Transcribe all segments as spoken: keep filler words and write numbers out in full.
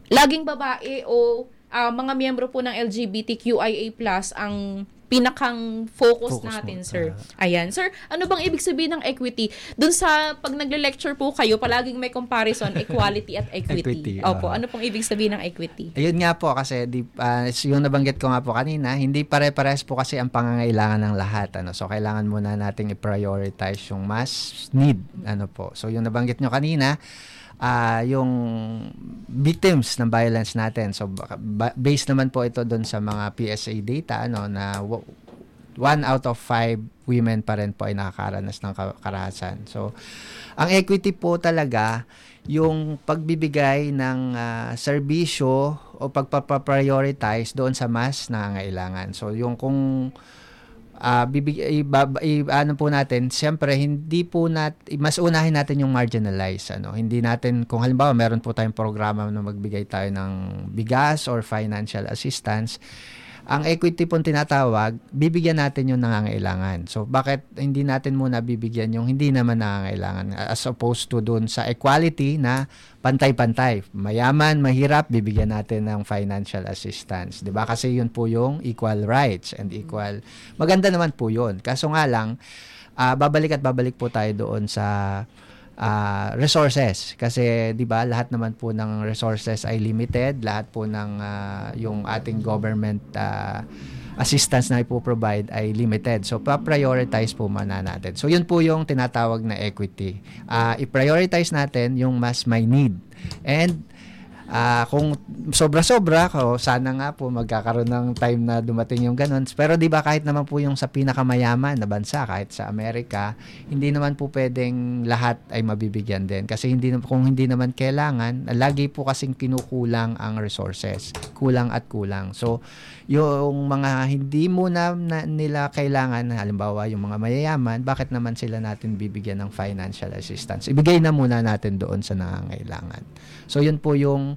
laging babae o uh, mga miyembro po ng L G B T Q I A plus ang pinakang focus, focus natin, mo. sir. Uh, Ayan. Sir, ano bang ibig sabihin ng equity? Doon sa pag nagle-lecture po kayo, palaging may comparison, equality at equity. equity Opo, uh, ano pong ibig sabihin ng equity? Ayun nga po, kasi di, uh, yung nabanggit ko nga po kanina, hindi pare-pares po kasi ang pangangailangan ng lahat. Ano? So, kailangan muna nating i-prioritize yung mas need. Ano po. So, yung nabanggit nyo kanina, Uh, yung victims ng violence natin. So, ba- based naman po ito doon sa mga P S A data, ano, na w- one out of five women pa rin po ay nakakaranas ng karahasan. So, ang equity po talaga, yung pagbibigay ng uh, serbisyo o pagpaprioritize doon sa mas nangangailangan. So, yung kung Uh, bibig, iba, iba, ano po natin, siyempre, hindi po nat, mas unahin natin yung marginalized. Ano? Hindi natin, kung halimbawa, meron po tayong programa na magbigay tayo ng bigas or financial assistance, ang equity po tinatawag, bibigyan natin yung nangangailangan. So, bakit hindi natin muna bibigyan yung hindi naman nangangailangan as opposed to dun sa equality na pantay-pantay. Mayaman, mahirap, bibigyan natin ng financial assistance. Diba? Kasi yun po yung equal rights and equal... Maganda naman po yun. Kaso nga lang, uh, babalik at babalik po tayo doon sa... Uh, resources kasi 'di ba lahat naman po ng resources ay limited, lahat po ng uh, yung ating government uh, assistance na ipo-provide ay limited. So pa-prioritize po muna natin. So yun po yung tinatawag na equity. Uh, i-prioritize natin yung mas may need. And Uh, kung sobra-sobra, ko sana nga po magkakaroon ng time na dumating yung ganun. Pero di ba kahit naman po yung sa pinakamayaman na bansa, kahit sa Amerika, hindi naman po pwedeng lahat ay mabibigyan din. Kasi hindi, kung hindi naman kailangan, lagi po kasing kinukulang ang resources. Kulang at kulang. So, yung mga hindi muna na nila kailangan, halimbawa yung mga mayayaman, bakit naman sila natin bibigyan ng financial assistance? Ibigay na muna natin doon sa nangangailangan. So, yun po yung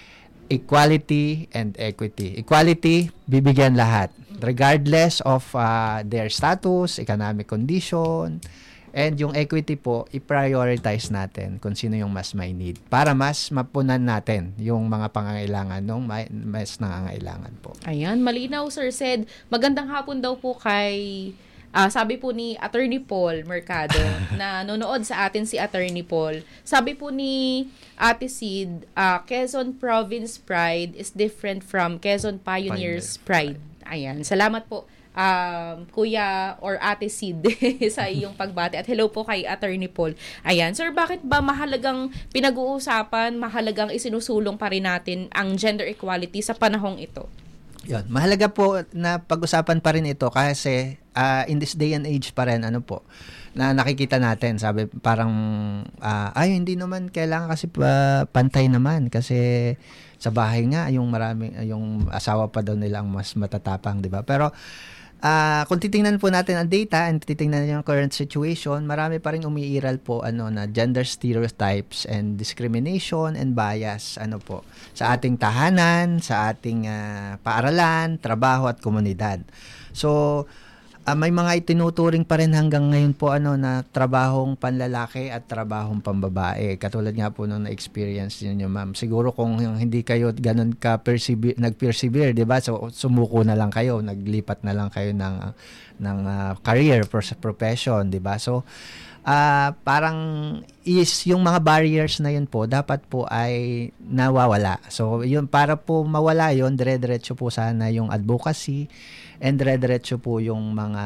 equality and equity. Equality, bibigyan lahat. Regardless of uh, their status, economic condition, and yung equity po, i-prioritize natin kung sino yung mas may need para mas mapunan natin yung mga pangangailangan ng mas nangangailangan po. Ayan, malinaw, Sir Sed. Magandang hapon daw po kay... Uh, sabi po ni Attorney Paul Mercado na nanonood sa atin si Attorney Paul. Sabi po ni Ate Sid, uh, Quezon Province Pride is different from Quezon Pioneers Pride. Ayan. Salamat po um, Kuya or Ate Sid sa iyong pagbati. At hello po kay Attorney Paul. Ayan. Sir, bakit ba mahalagang pinag-uusapan, mahalagang isinusulong pa rin natin ang gender equality sa panahong ito? Yun. Mahalaga po na pag-usapan pa rin ito kasi uh, in this day and age pa rin, ano po, na nakikita natin, sabi parang, uh, ay, hindi naman kailangan kasi uh, pantay naman kasi sa bahay nga, yung marami, yung asawa pa daw nila ang mas matatapang, di ba? Pero, Uh, kung titingnan po natin ang data and titingnan yung current situation, marami pa rin umiiral po ano na gender stereotypes and discrimination and bias ano po sa ating tahanan, sa ating uh, paaralan, trabaho at komunidad. So uh, may mga itinuturing pa rin hanggang ngayon po ano na trabahong panlalaki at trabahong pambabae. Katulad nga po nung na-experience niyo, ma'am. Siguro kung hindi kayo ganun ka persevere, nag-persevere, 'di ba? So sumuko na lang kayo, naglipat na lang kayo ng ng uh, career profession, 'di ba? So uh, parang is yung mga barriers na yun po dapat po ay nawawala. So yun, para po mawala yun, dire-diretso po sana yung advocacy and dire-diretso po yung mga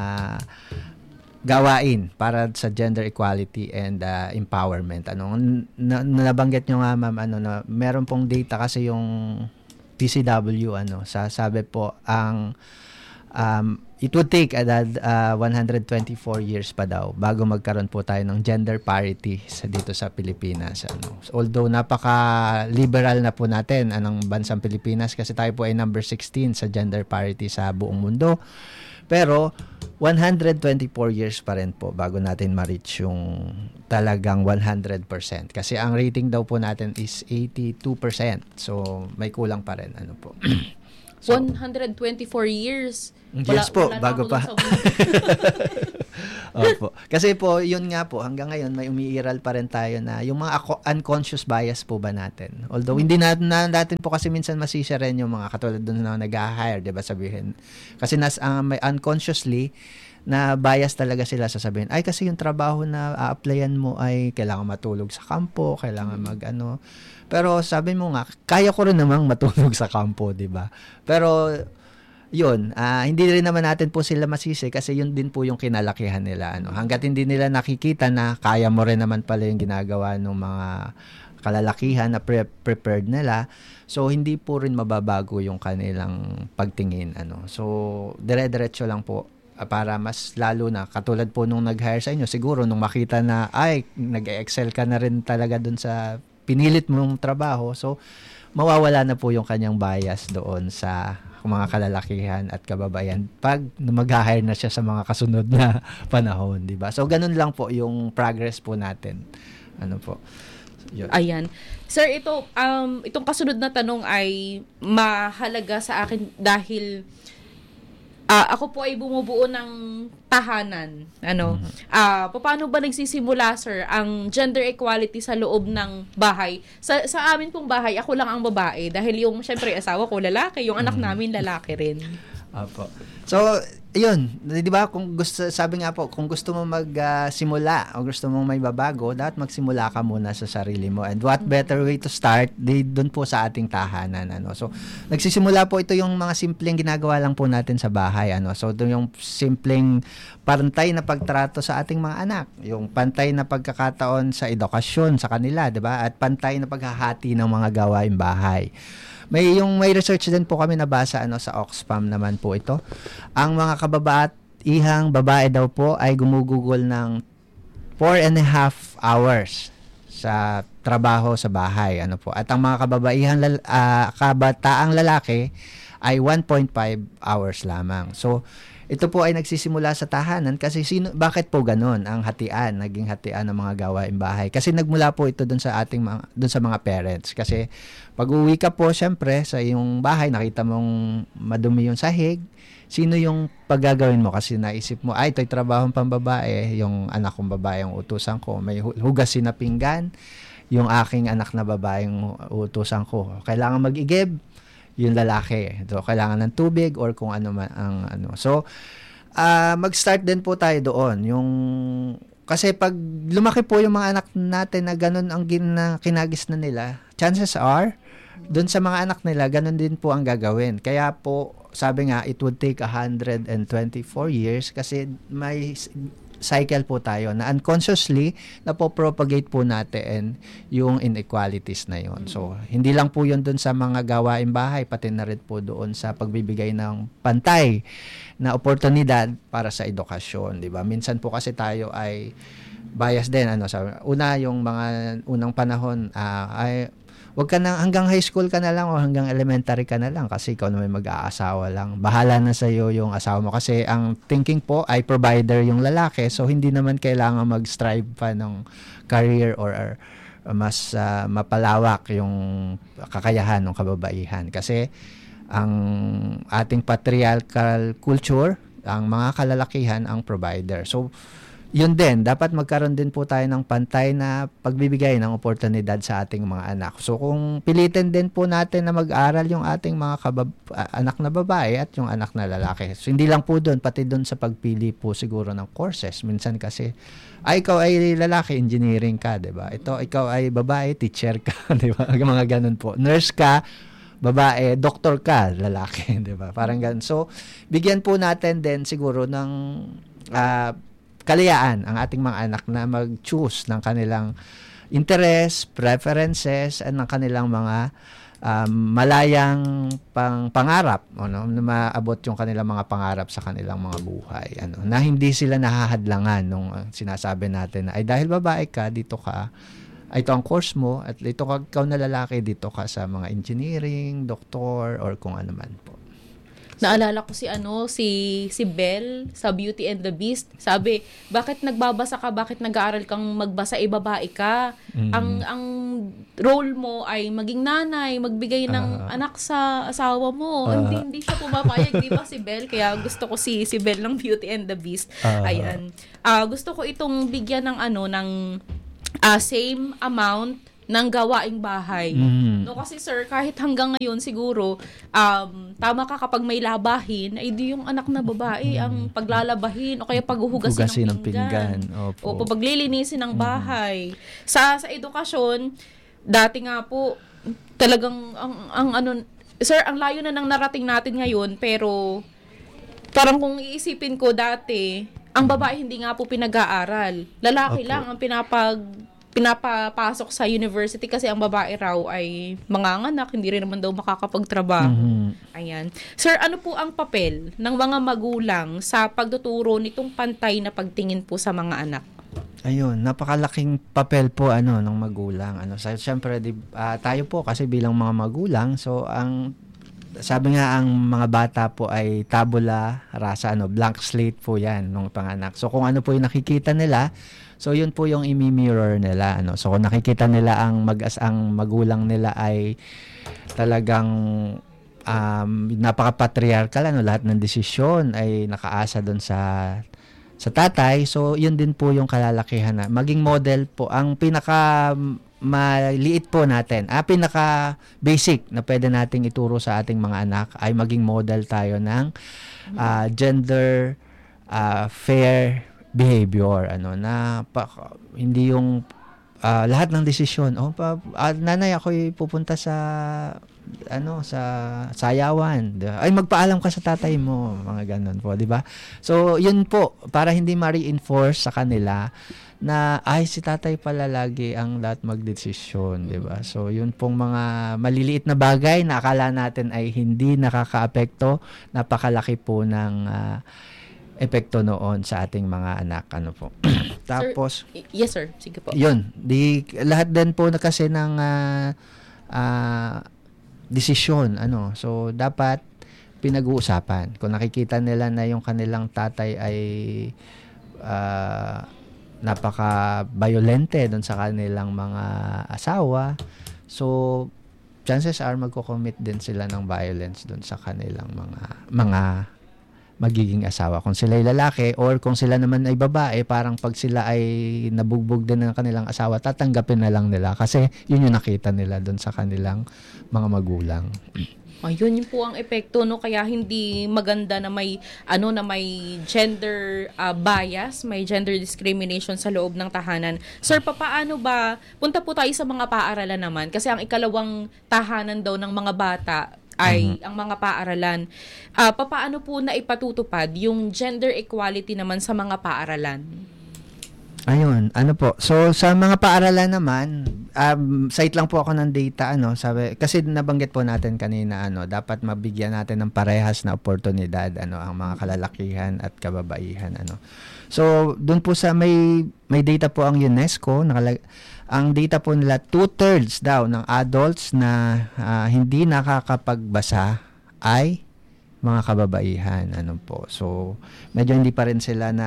gawain para sa gender equality and uh, empowerment. Ano, na, nabanggit nyo nga, ma'am, ano, na meron pong data kasi yung T C W, ano, sasabi po, ang um, it would take uh, uh, one hundred twenty-four years pa daw bago magkaroon po tayo ng gender parity sa dito sa Pilipinas. Ano. Although napaka-liberal na po natin anong bansang Pilipinas kasi tayo po ay number sixteen sa gender parity sa buong mundo. Pero one hundred twenty-four years pa rin po bago natin ma-reach yung talagang one hundred percent. Kasi ang rating daw po natin is eighty-two percent. So may kulang pa rin. Ano po. So, one hundred twenty-four years. Wala, yes po, wala bago pa. Opo. Kasi po, yun nga po, hanggang ngayon may umiiral pa rin tayo na yung mga ako- unconscious bias po ba natin. Although hindi na, na natin po kasi minsan masisi rin yung mga katulad doon na nag-hire, 'di ba, sabihin. Kasi nas uh, may unconsciously na bias talaga sila sasabihin. Ay kasi yung trabaho na a-applyan mo ay kailangan matulog sa kampo, kailangan mag-ano. Pero sabi mo nga, kaya ko rin namang matulog sa kampo, 'di ba? Pero yun, uh, hindi rin naman natin po sila masisi kasi yun din po yung kinalakihan nila. Ano. Hanggat hindi nila nakikita na kaya mo rin naman pala yung ginagawa ng mga kalalakihan na pre- prepared nila, so hindi po rin mababago yung kanilang pagtingin. Ano. So, dire-diretso lang po uh, para mas lalo na, katulad po nung nag-hire sa inyo, siguro nung makita na, ay, nag-excel ka na rin talaga dun sa pinilit mong trabaho, so, mawawala na po yung kanyang bias doon sa mga kalalakihan at kababayan pag mag-hire na siya sa mga kasunod na panahon, di ba? So, ganun lang po yung progress po natin. Ano po? Yun. Ayan. Sir, ito, um, itong kasunod na tanong ay mahalaga sa akin dahil uh, ako po ay bumubuo ng tahanan. Ano? Mm-hmm. Uh, paano ba nagsisimula, sir, ang gender equality sa loob ng bahay? Sa sa amin pong bahay, ako lang ang babae dahil yung, syempre, asawa ko lalaki, yung anak mm-hmm. namin lalaki rin. Opo. So, yun, 'di ba? Kung gusto, sabi nga po, kung gusto mo magsimula uh, o gusto mong may babago, dapat magsimula ka muna sa sarili mo. And what better way to start di doon po sa ating tahanan, ano. So, nagsisimula po ito yung mga simpleng ginagawa lang po natin sa bahay, ano. So, doon yung simpleng pantay na pagtrato sa ating mga anak, yung pantay na pagkakataon sa edukasyon sa kanila, 'di ba? At pantay na paghahati ng mga gawaing bahay. May yung may research din po kami nabasa ano sa Oxfam naman po ito. Ang mga kababaihang babae daw po ay gumugugol ng four and a half hours sa trabaho sa bahay, ano po. At ang mga kababaihang lal- uh, kabataang lalaki ay one point five hours lamang. So ito po ay nagsisimula sa tahanan kasi sino, bakit po ganoon ang hatian, naging hatian ng mga gawaing bahay? Kasi nagmula po ito dun sa ating mga, dun sa mga parents. Kasi pag uwi ka po, syempre, sa iyong bahay, nakita mong madumi yung sahig, sino yung paggagawin mo? Kasi naisip mo, ay, ito'y trabahong pambabae, yung anak kong babae ang utusan ko, may hugasin na pinggan, yung aking anak na babae ang utusan ko. Kailangan mag-igib, yung lalaki. So, kailangan ng tubig or kung ano man ang ano. So, uh, mag-start din po tayo doon. Yung, kasi pag lumaki po yung mga anak natin na ganun ang gina, kinagis na nila, chances are, doon sa mga anak nila, ganun din po ang gagawin. Kaya po, sabi nga, it would take one hundred twenty-four years kasi may cycle po tayo na unconsciously napopropagate po natin yung inequalities na yon. So, hindi lang po yun dun sa mga gawaing bahay, pati na rin po doon sa pagbibigay ng pantay na oportunidad para sa edukasyon, di ba? Minsan po kasi tayo ay bias din, ano, sa una yung mga unang panahon, uh, ay wag ka na, hanggang high school ka na lang o hanggang elementary ka na lang kasi ikaw na may mag-aasawa lang. Bahala na sa iyo yung asawa mo kasi ang thinking po ay provider yung lalaki, so hindi naman kailangan mag-strive pa ng career or, or mas uh, mapalawak yung kakayahan ng kababaihan. Kasi ang ating patriarchal culture, ang mga kalalakihan ang provider. So, yun din, dapat magkaroon din po tayo ng pantay na pagbibigay ng oportunidad sa ating mga anak. So kung pilitin din po natin na mag-aral yung ating mga kabab- anak na babae at yung anak na lalaki. So hindi lang po doon, pati doon sa pagpili po siguro ng courses. Minsan kasi, ay ikaw ay lalaki, engineering ka, 'di ba? Ito ikaw ay babae, teacher ka, 'di ba? Mga ganun po. Nurse ka, babae, doktor ka, lalaki, 'di ba? Parang ganun. So bigyan po natin din siguro ng uh, kalayaan ang ating mga anak na mag-choose ng kanilang interest, preferences, at ng kanilang mga um, malayang pang pangarap, ano, na maabot yung kanilang mga pangarap sa kanilang mga buhay, ano, na hindi sila nahahadlangan nung uh, sinasabi natin na ay dahil babae ka, dito ka, ay ito ang course mo, at dito ka, ikaw na lalaki, dito ka sa mga engineering, doktor, or kung ano man po. Naalala ko si ano, si si Belle sa Beauty and the Beast. Sabi, bakit nagbabasa ka? Bakit nag-aaral kang magbasa? Eh, babae ka. Mm. Ang ang role mo ay maging nanay, magbigay ng Ah. anak sa asawa mo. Ah. hindi hindi siya pumapayag, di ba si Belle? Kaya gusto ko si si Belle ng Beauty and the Beast. Ah. Ayan. Ah, gusto ko itong bigyan ng ano ng ah, same amount ng gawaing bahay. Mm. No, kasi sir, kahit hanggang ngayon siguro, um, tama ka kapag may labahin, ay di yung anak na babae ang paglalabahin o kaya paghuhugasin Hugasin ng ng pinggan. pinggan. Opo. O paglilinisin ng bahay. Sa sa edukasyon, dati nga po, talagang ang, ang ano, sir, ang layo na ng narating natin ngayon, pero parang kung iisipin ko dati, ang babae hindi nga po pinag-aaral. Lalaki Opo. lang ang pinapag pinapapasok sa university kasi ang babae raw ay manganganak, hindi rin naman daw makakapagtrabaho. Mhm. Ayan. Sir, ano po ang papel ng mga magulang sa pagtuturo nitong pantay na pagtingin po sa mga anak? Ayun, napakalaking papel po ano ng magulang. Ano, sa syempre di, ah, tayo po kasi bilang mga magulang, so ang sabi nga ang mga bata po ay tabula rasa, ano, blank slate po 'yan nung panganak. So kung ano po 'yung nakikita nila, so yun po 'yung imi-mirror nila, ano. So kung nakikita nila ang mag-as ang magulang nila ay talagang um, napaka-patriarchal, ano, lahat ng desisyon ay nakaasa doon sa sa tatay. So yun din po 'yung kalalakihan na maging model po ang pinaka maliit po natin. Ah, pinaka basic na pwede nating ituro sa ating mga anak ay maging model tayo ng ah, gender ah, fair behavior, ano, na pa, hindi yung ah, lahat ng desisyon. Oh, pa, ah, nanay, ako'y pupunta sa ano sa sayawan. Ay, magpaalam ka sa tatay mo, mga ganun po, di ba? So, yun po para hindi ma-reinforce sa kanila na ay si tatay pala lagi ang lahat magdesisyon, 'di ba? So, yun pong mga maliliit na bagay na akala natin ay hindi nakakaapekto, napakalaki po ng uh, epekto noon sa ating mga anak, ano po. Tapos, sir, yes sir, sige po. Yun, di lahat din po na kasi ng uh, uh, desisyon, ano. So, dapat pinag-uusapan. Kung nakikita nila na yung kanilang tatay ay uh, napaka-violente doon sa kanilang mga asawa, so chances are magko-commit din sila ng violence doon sa kanilang mga mga magiging asawa. Kung sila ay lalaki or kung sila naman ay babae, parang pag sila ay nabugbog din ng kanilang asawa, tatanggapin na lang nila kasi yun yung nakita nila doon sa kanilang mga magulang. Ayun, yun po ang epekto, no, kaya hindi maganda na may ano na may gender uh, bias, may gender discrimination sa loob ng tahanan. Sir, papaano ba punta po tayo sa mga paaralan naman kasi ang ikalawang tahanan daw ng mga bata ay mm-hmm. ang mga paaralan. Uh, papaano po na ipatutupad yung gender equality naman sa mga paaralan? Ayun, ano po. So sa mga paaralan naman, um, site lang po ako ng data, ano, sabi kasi nabanggit po natin kanina, ano, dapat mabigyan natin ng parehas na oportunidad, ano, ang mga kalalakihan at kababaihan, ano. So doon po sa may may data po ang UNESCO, nakalag, ang data po nila two-thirds daw ng adults na uh, hindi nakakapagbasa ay mga kababaihan, ano po. So medyo hindi pa rin sila na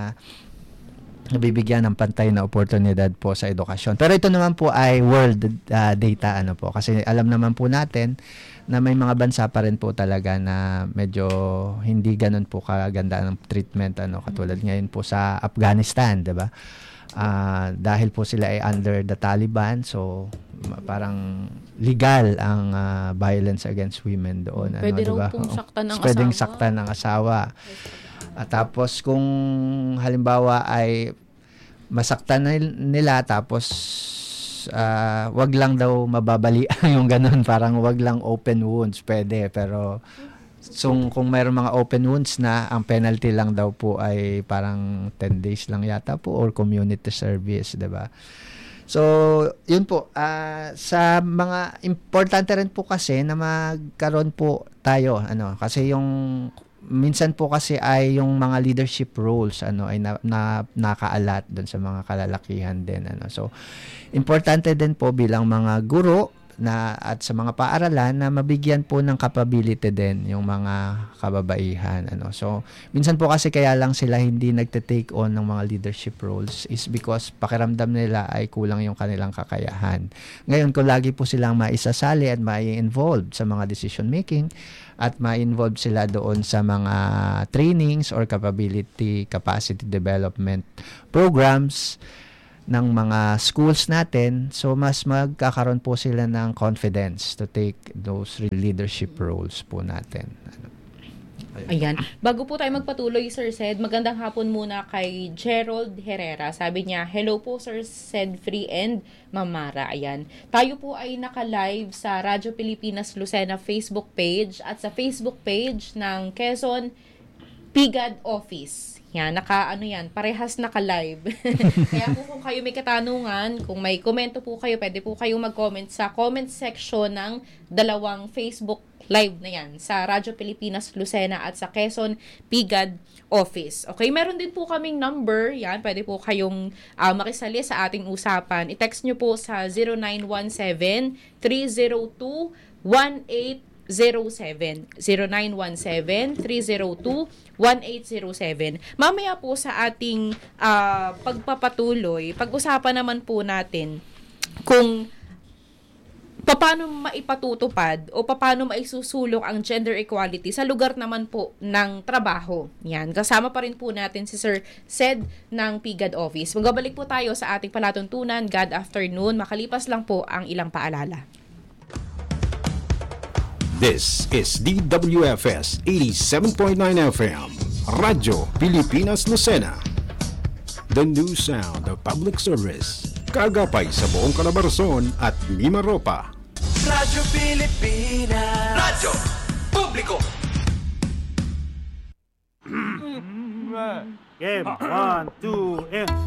nabibigyan ng pantay na oportunidad po sa edukasyon. Pero ito naman po ay world uh, data, ano po, kasi alam naman po natin na may mga bansa pa rin po talaga na medyo hindi ganun po kaganda ng treatment, ano, katulad ngayon po sa Afghanistan, 'di ba? Uh, dahil po sila ay under the Taliban, so parang legal ang uh, violence against women doon, pwede ano, 'di ba? Pwede raw pong saktan ng Pwedeng asawa. saktan ng asawa. At tapos kung halimbawa ay masaktan nila tapos uh, wag lang daw mababalian yung ganun, parang wag lang open wounds, pwede, pero so, kung mayroong mga open wounds na, ang penalty lang daw po ay parang ten days lang yata po or community service, 'di ba? So, yun po, uh, sa mga importante rin po kasi na magkaroon po tayo, ano, kasi yung minsan po kasi ay yung mga leadership roles, ano, ay na, na nakaalat doon sa mga kalalakihan din, ano. So importante din po bilang mga guro na at sa mga paaralan na mabigyan po ng capability din yung mga kababaihan. Ano. So, minsan po kasi kaya lang sila hindi nagte-take on ng mga leadership roles is because pakiramdam nila ay kulang yung kanilang kakayahan. Ngayon, kung lagi po silang maisasali at mai-involved sa mga decision making at ma-involve sila doon sa mga trainings or capability, capacity development programs ng mga schools natin, so mas magkakaroon po sila ng confidence to take those leadership roles po natin. Ano. Ayan. Bago po tayo magpatuloy, Sir Sed, magandang hapon muna kay Gerald Herrera. Sabi niya, hello po Sir Sed Free and Mamara. Ayan. Tayo po ay naka-live sa Radyo Pilipinas Lucena Facebook page at sa Facebook page ng Quezon P G A D Office. Yan, naka, ano yan, parehas naka-live. Kaya po kung kayo may katanungan, kung may komento po kayo, pwede po kayong mag-comment sa comment section ng dalawang Facebook live na yan, sa Radyo Pilipinas Lucena at sa Quezon P G A D Office. Okay, meron din po kaming number, yan, pwede po kayong uh, makisali sa ating usapan. I-text nyo po sa zero nine one seven, three zero two, one eight zero seven zero nine one seven, three zero two, one eight zero seven. Mamaya po sa ating uh, pagpapatuloy, pag-usapan naman po natin kung paano maipatutupad o paano maisusulong ang gender equality sa lugar naman po ng trabaho. Yan. Kasama pa rin po natin si Sir Sed ng P G A D Office. Magbabalik po tayo sa ating palatuntunan. God afternoon. Makalipas lang po ang ilang paalala. This is D W F S eighty-seven point nine F M, Radyo Pilipinas Lucena. The new sound of public service. Kagapay sa buong Calabarzon at Mimaropa. Radyo Pilipinas. Radyo Publiko. Game, one, two, and...